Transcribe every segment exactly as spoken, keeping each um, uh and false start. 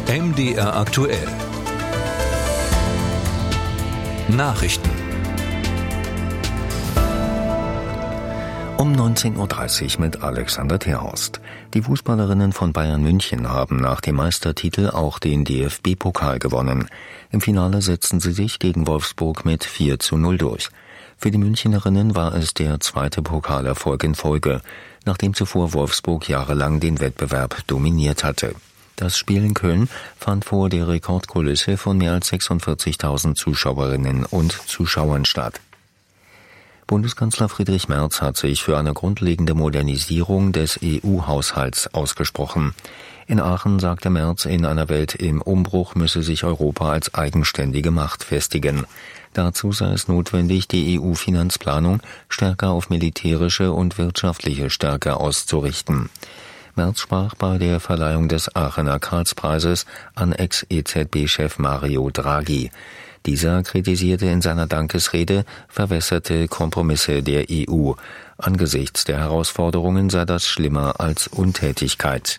M D R aktuell. Nachrichten. Um neunzehn Uhr dreißig mit Alexander Terhorst. Die Fußballerinnen von Bayern München haben nach dem Meistertitel auch den D F B-Pokal gewonnen. Im Finale setzten sie sich gegen Wolfsburg mit vier zu null durch. Für die Münchnerinnen war es der zweite Pokalerfolg in Folge, nachdem zuvor Wolfsburg jahrelang den Wettbewerb dominiert hatte. Das Spiel in Köln fand vor der Rekordkulisse von mehr als sechsundvierzigtausend Zuschauerinnen und Zuschauern statt. Bundeskanzler Friedrich Merz hat sich für eine grundlegende Modernisierung des E U-Haushalts ausgesprochen. In Aachen sagte Merz, in einer Welt im Umbruch müsse sich Europa als eigenständige Macht festigen. Dazu sei es notwendig, die E U-Finanzplanung stärker auf militärische und wirtschaftliche Stärke auszurichten. Merz sprach bei der Verleihung des Aachener Karlspreises an Ex-E Z B-Chef Mario Draghi. Dieser kritisierte in seiner Dankesrede verwässerte Kompromisse der E U. Angesichts der Herausforderungen sei das schlimmer als Untätigkeit.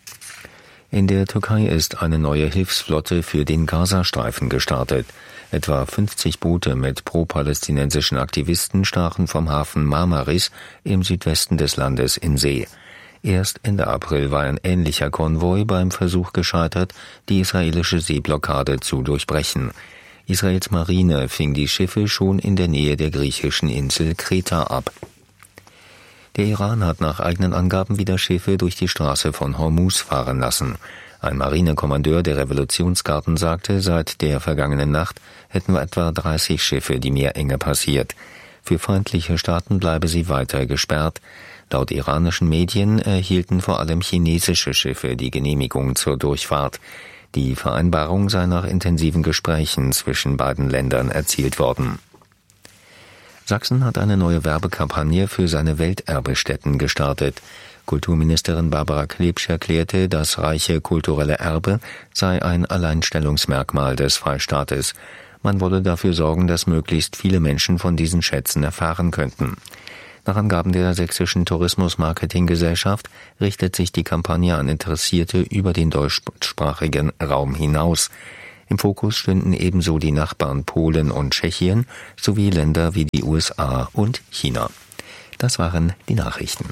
In der Türkei ist eine neue Hilfsflotte für den Gazastreifen gestartet. Etwa fünfzig Boote mit pro-palästinensischen Aktivisten stachen vom Hafen Marmaris im Südwesten des Landes in See. Erst Ende April war ein ähnlicher Konvoi beim Versuch gescheitert, die israelische Seeblockade zu durchbrechen. Israels Marine fing die Schiffe schon in der Nähe der griechischen Insel Kreta ab. Der Iran hat nach eigenen Angaben wieder Schiffe durch die Straße von Hormuz fahren lassen. Ein Marinekommandeur der Revolutionsgarden sagte, seit der vergangenen Nacht hätten wir etwa dreißig Schiffe die Meerenge passiert. Für feindliche Staaten bleibe sie weiter gesperrt. Laut iranischen Medien erhielten vor allem chinesische Schiffe die Genehmigung zur Durchfahrt. Die Vereinbarung sei nach intensiven Gesprächen zwischen beiden Ländern erzielt worden. Sachsen hat eine neue Werbekampagne für seine Welterbestätten gestartet. Kulturministerin Barbara Klebsch erklärte, das reiche kulturelle Erbe sei ein Alleinstellungsmerkmal des Freistaates. Man wolle dafür sorgen, dass möglichst viele Menschen von diesen Schätzen erfahren könnten. Nach Angaben der Sächsischen Tourismus-Marketing-Gesellschaft richtet sich die Kampagne an Interessierte über den deutschsprachigen Raum hinaus. Im Fokus stünden ebenso die Nachbarn Polen und Tschechien sowie Länder wie die U S A und China. Das waren die Nachrichten.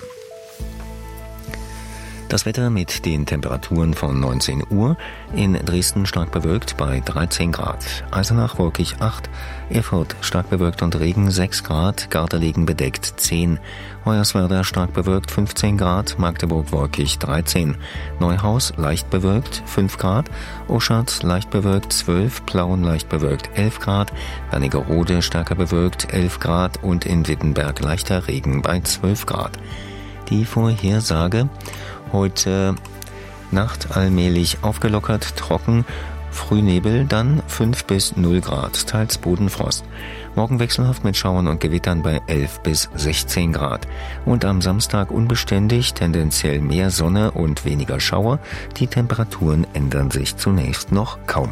Das Wetter mit den Temperaturen von neunzehn Uhr. In Dresden stark bewölkt bei dreizehn Grad. Eisenach wolkig acht. Erfurt stark bewölkt und Regen sechs Grad. Gardelegen bedeckt zehn. Hoyerswerda stark bewölkt fünfzehn Grad. Magdeburg wolkig dreizehn. Neuhaus leicht bewölkt fünf Grad. Oschatz leicht bewölkt zwölf. Plauen leicht bewölkt elf Grad. Wernigerode stärker bewölkt elf Grad. Und in Wittenberg leichter Regen bei zwölf Grad. Die Vorhersage: Heute Nacht allmählich aufgelockert, trocken, Frühnebel, dann fünf bis null Grad, teils Bodenfrost. Morgen wechselhaft mit Schauern und Gewittern bei elf bis sechzehn Grad. Und am Samstag unbeständig, tendenziell mehr Sonne und weniger Schauer. Die Temperaturen ändern sich zunächst noch kaum.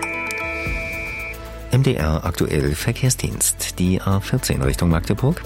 M D R aktuell Verkehrsdienst. Die A vierzehn Richtung Magdeburg.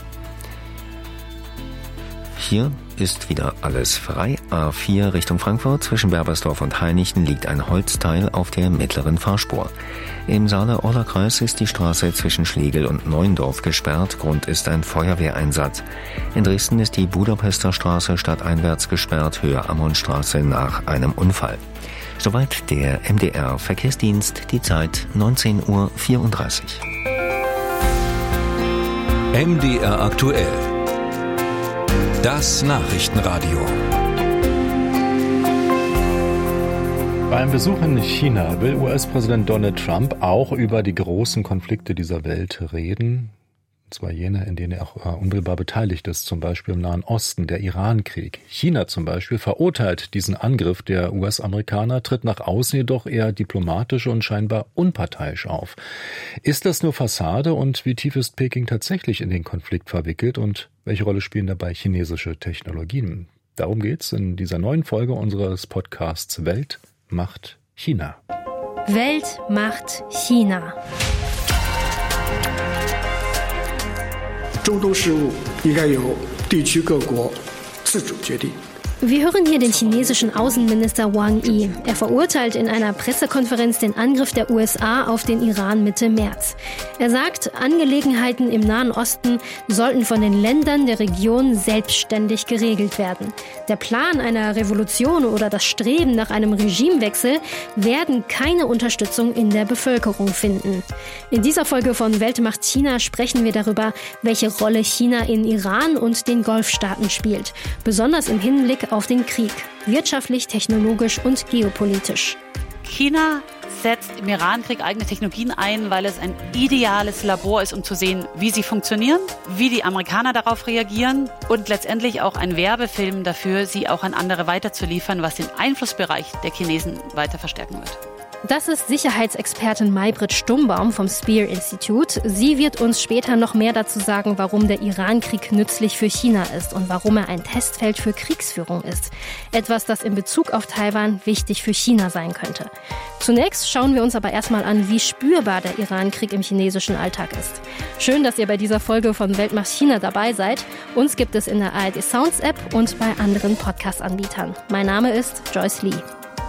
Hier ist wieder alles frei. A vier Richtung Frankfurt. Zwischen Berbersdorf und Hainichen liegt ein Holzteil auf der mittleren Fahrspur. Im Saale-Orla-Kreis ist die Straße zwischen Schlegel und Neuendorf gesperrt. Grund ist ein Feuerwehreinsatz. In Dresden ist die Budapester Straße stadteinwärts gesperrt, Höhe Ammonstraße nach einem Unfall. Soweit der M D R Verkehrsdienst. Die Zeit neunzehn Uhr vierunddreißig. M D R aktuell. Das Nachrichtenradio. Beim Besuch in China will U S-Präsident Donald Trump auch über die großen Konflikte dieser Welt reden. Und zwar jene, in denen er auch unmittelbar beteiligt ist, zum Beispiel im Nahen Osten, der Iran-Krieg. China zum Beispiel verurteilt diesen Angriff der U S-Amerikaner, tritt nach außen jedoch eher diplomatisch und scheinbar unparteiisch auf. Ist das nur Fassade und wie tief ist Peking tatsächlich in den Konflikt verwickelt und welche Rolle spielen dabei chinesische Technologien? Darum geht's in dieser neuen Folge unseres Podcasts Welt macht China. Welt macht China. 中东事务应该由地区各国自主决定。 Wir hören hier den chinesischen Außenminister Wang Yi. Er verurteilt in einer Pressekonferenz den Angriff der U S A auf den Iran Mitte März. Er sagt, Angelegenheiten im Nahen Osten sollten von den Ländern der Region selbstständig geregelt werden. Der Plan einer Revolution oder das Streben nach einem Regimewechsel werden keine Unterstützung in der Bevölkerung finden. In dieser Folge von Weltmacht China sprechen wir darüber, welche Rolle China in Iran und den Golfstaaten spielt, besonders im Hinblick auf den Krieg, wirtschaftlich, technologisch und geopolitisch. China setzt im Iran-Krieg eigene Technologien ein, weil es ein ideales Labor ist, um zu sehen, wie sie funktionieren, wie die Amerikaner darauf reagieren und letztendlich auch ein Werbefilm dafür, sie auch an andere weiterzuliefern, was den Einflussbereich der Chinesen weiter verstärken wird. Das ist Sicherheitsexpertin Maybrit Stumbaum vom Spear Institute. Sie wird uns später noch mehr dazu sagen, warum der Iran-Krieg nützlich für China ist und warum er ein Testfeld für Kriegsführung ist. Etwas, das in Bezug auf Taiwan wichtig für China sein könnte. Zunächst schauen wir uns aber erstmal an, wie spürbar der Iran-Krieg im chinesischen Alltag ist. Schön, dass ihr bei dieser Folge von Weltmacht China dabei seid. Uns gibt es in der A R D Sounds App und bei anderen Podcast-Anbietern. Mein Name ist Joyce Lee.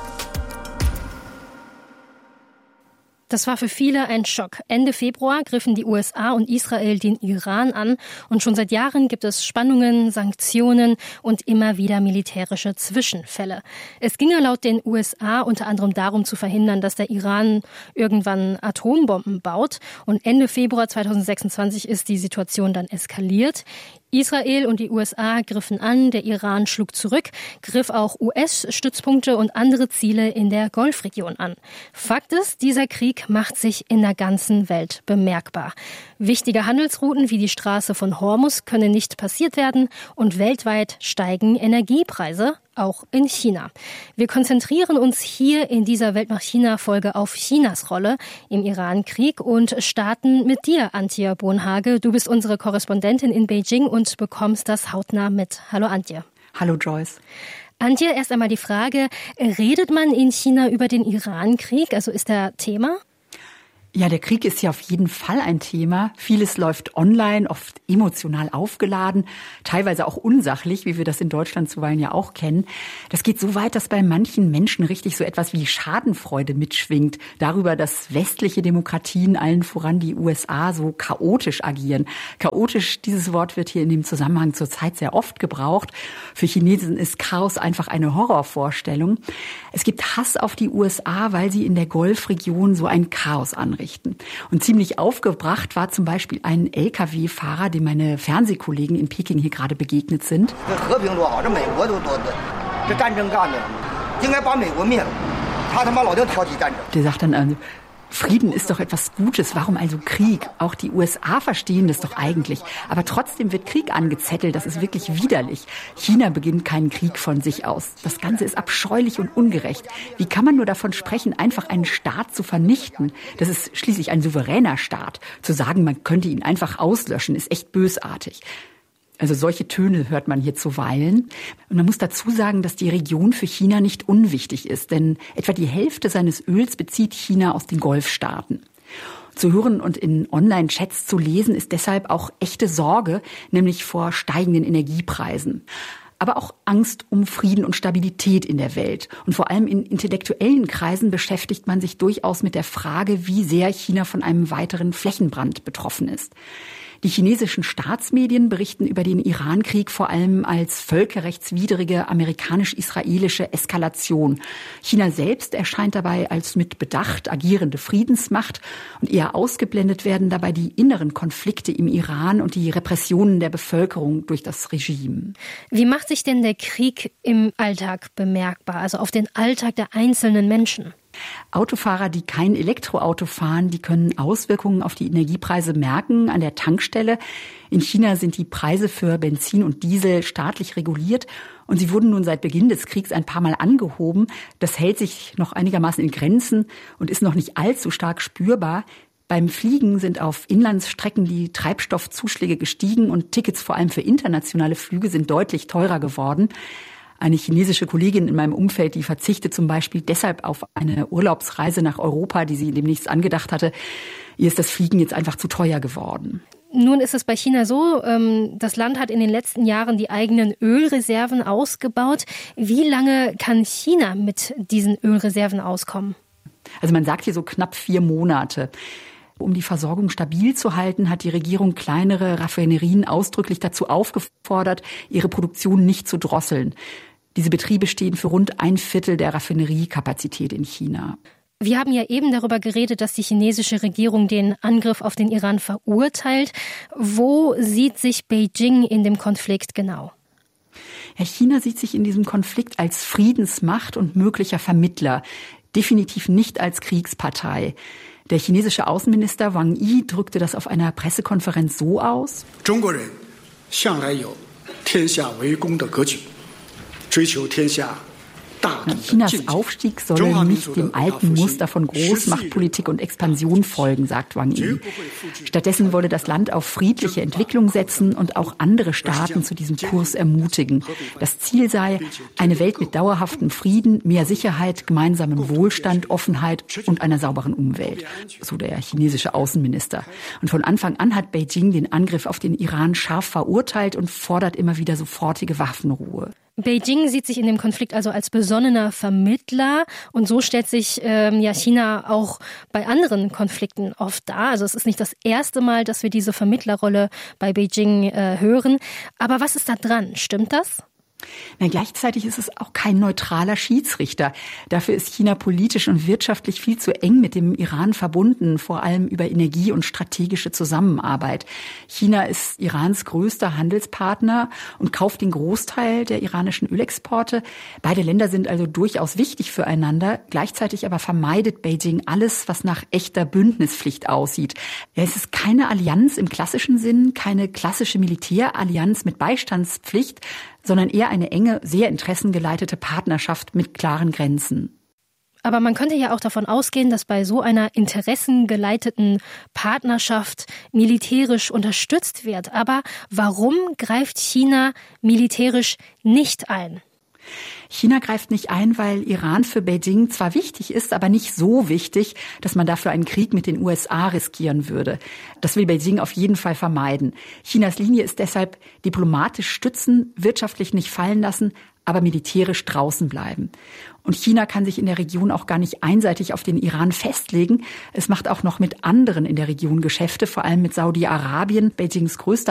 Das war für viele ein Schock. Ende Februar griffen die U S A und Israel den Iran an und schon seit Jahren gibt es Spannungen, Sanktionen und immer wieder militärische Zwischenfälle. Es ginge laut den U S A unter anderem darum zu verhindern, dass der Iran irgendwann Atombomben baut und Ende Februar zweitausendsechsundzwanzig ist die Situation dann eskaliert. Israel und die U S A griffen an, der Iran schlug zurück, griff auch U S-Stützpunkte und andere Ziele in der Golfregion an. Fakt ist, dieser Krieg macht sich in der ganzen Welt bemerkbar. Wichtige Handelsrouten wie die Straße von Hormuz können nicht passiert werden und weltweit steigen Energiepreise, auch in China. Wir konzentrieren uns hier in dieser Weltmacht China-Folge auf Chinas Rolle im Iran-Krieg und starten mit dir, Antje Bonhage. Du bist unsere Korrespondentin in Beijing und bekommst das hautnah mit. Hallo Antje. Hallo Joyce. Antje, erst einmal die Frage, redet man in China über den Iran-Krieg? Also ist der Thema? Ja, der Krieg ist ja auf jeden Fall ein Thema. Vieles läuft online, oft emotional aufgeladen, teilweise auch unsachlich, wie wir das in Deutschland zuweilen ja auch kennen. Das geht so weit, dass bei manchen Menschen richtig so etwas wie Schadenfreude mitschwingt, darüber, dass westliche Demokratien, allen voran die U S A, so chaotisch agieren. Chaotisch, dieses Wort wird hier in dem Zusammenhang zurzeit sehr oft gebraucht. Für Chinesen ist Chaos einfach eine Horrorvorstellung. Es gibt Hass auf die U S A, weil sie in der Golfregion so ein Chaos anrichten. Und ziemlich aufgebracht war zum Beispiel ein L K W-Fahrer, dem meine Fernsehkollegen in Peking hier gerade begegnet sind. Der sagt dann, äh, Frieden ist doch etwas Gutes, warum also Krieg? Auch die U S A verstehen das doch eigentlich. Aber trotzdem wird Krieg angezettelt, das ist wirklich widerlich. China beginnt keinen Krieg von sich aus. Das Ganze ist abscheulich und ungerecht. Wie kann man nur davon sprechen, einfach einen Staat zu vernichten? Das ist schließlich ein souveräner Staat. Zu sagen, man könnte ihn einfach auslöschen, ist echt bösartig. Also solche Töne hört man hier zuweilen. Und man muss dazu sagen, dass die Region für China nicht unwichtig ist, denn etwa die Hälfte seines Öls bezieht China aus den Golfstaaten. Zu hören und in Online-Chats zu lesen ist deshalb auch echte Sorge, nämlich vor steigenden Energiepreisen. Aber auch Angst um Frieden und Stabilität in der Welt. Und vor allem in intellektuellen Kreisen beschäftigt man sich durchaus mit der Frage, wie sehr China von einem weiteren Flächenbrand betroffen ist. Die chinesischen Staatsmedien berichten über den Iran-Krieg vor allem als völkerrechtswidrige amerikanisch-israelische Eskalation. China selbst erscheint dabei als mit Bedacht agierende Friedensmacht und eher ausgeblendet werden dabei die inneren Konflikte im Iran und die Repressionen der Bevölkerung durch das Regime. Wie macht sich denn der Krieg im Alltag bemerkbar, also auf den Alltag der einzelnen Menschen? Autofahrer, die kein Elektroauto fahren, die können Auswirkungen auf die Energiepreise merken an der Tankstelle. In China sind die Preise für Benzin und Diesel staatlich reguliert und sie wurden nun seit Beginn des Kriegs ein paar Mal angehoben. Das hält sich noch einigermaßen in Grenzen und ist noch nicht allzu stark spürbar. Beim Fliegen sind auf Inlandsstrecken die Treibstoffzuschläge gestiegen und Tickets vor allem für internationale Flüge sind deutlich teurer geworden. Eine chinesische Kollegin in meinem Umfeld, die verzichtet zum Beispiel deshalb auf eine Urlaubsreise nach Europa, die sie demnächst angedacht hatte. Ihr ist das Fliegen jetzt einfach zu teuer geworden. Nun ist es bei China so, das Land hat in den letzten Jahren die eigenen Ölreserven ausgebaut. Wie lange kann China mit diesen Ölreserven auskommen? Also man sagt hier so knapp vier Monate. Um die Versorgung stabil zu halten, hat die Regierung kleinere Raffinerien ausdrücklich dazu aufgefordert, ihre Produktion nicht zu drosseln. Diese Betriebe stehen für rund ein Viertel der Raffineriekapazität in China. Wir haben ja eben darüber geredet, dass die chinesische Regierung den Angriff auf den Iran verurteilt. Wo sieht sich Beijing in dem Konflikt genau? Ja, China sieht sich in diesem Konflikt als Friedensmacht und möglicher Vermittler, definitiv nicht als Kriegspartei. Der chinesische Außenminister Wang Yi drückte das auf einer Pressekonferenz so aus: Chinas Aufstieg solle nicht dem alten Muster von Großmachtpolitik und Expansion folgen, sagt Wang Yi. Stattdessen wolle das Land auf friedliche Entwicklung setzen und auch andere Staaten zu diesem Kurs ermutigen. Das Ziel sei eine Welt mit dauerhaftem Frieden, mehr Sicherheit, gemeinsamem Wohlstand, Offenheit und einer sauberen Umwelt, so der chinesische Außenminister. Und von Anfang an hat Beijing den Angriff auf den Iran scharf verurteilt und fordert immer wieder sofortige Waffenruhe. Beijing sieht sich in dem Konflikt also als besonnener Vermittler und so stellt sich ähm, ja China auch bei anderen Konflikten oft dar. Also es ist nicht das erste Mal, dass wir diese Vermittlerrolle bei Beijing äh, hören. Aber was ist da dran? Stimmt das? Na, gleichzeitig ist es auch kein neutraler Schiedsrichter. Dafür ist China politisch und wirtschaftlich viel zu eng mit dem Iran verbunden, vor allem über Energie und strategische Zusammenarbeit. China ist Irans größter Handelspartner und kauft den Großteil der iranischen Ölexporte. Beide Länder sind also durchaus wichtig füreinander. Gleichzeitig aber vermeidet Beijing alles, was nach echter Bündnispflicht aussieht. Ja, es ist keine Allianz im klassischen Sinn, keine klassische Militärallianz mit Beistandspflicht, sondern eher eine enge, sehr interessengeleitete Partnerschaft mit klaren Grenzen. Aber man könnte ja auch davon ausgehen, dass bei so einer interessengeleiteten Partnerschaft militärisch unterstützt wird. Aber warum greift China militärisch nicht ein? China greift nicht ein, weil Iran für Beijing zwar wichtig ist, aber nicht so wichtig, dass man dafür einen Krieg mit den U S A riskieren würde. Das will Beijing auf jeden Fall vermeiden. Chinas Linie ist deshalb diplomatisch stützen, wirtschaftlich nicht fallen lassen, aber militärisch draußen bleiben. Und China kann sich in der Region auch gar nicht einseitig auf den Iran festlegen. Es macht auch noch mit anderen in der Region Geschäfte, vor allem mit Saudi-Arabien, Beijings größter